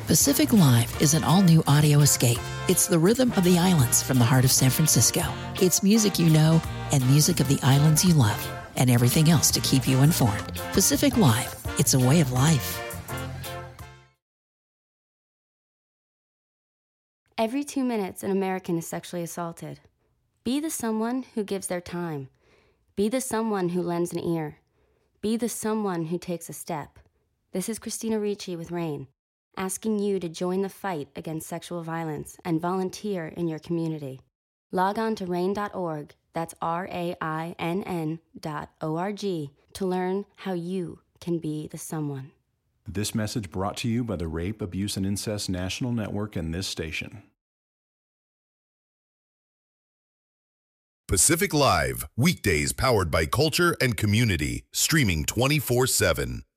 Pacific Live is an all-new audio escape. It's the rhythm of the islands from the heart of San Francisco. It's music you know and music of the islands you love, and everything else to keep you informed. Pacific Live, it's a way of life. Every 2 minutes, an American is sexually assaulted. Be the someone who gives their time. Be the someone who lends an ear. Be the someone who takes a step. This is Christina Ricci with RAINN, asking you to join the fight against sexual violence and volunteer in your community. Log on to rainn.org, that's RAINN.org, to learn how you can be the someone. This message brought to you by the Rape, Abuse, and Incest National Network and this station. Pacific Live, weekdays powered by culture and community, streaming 24/7.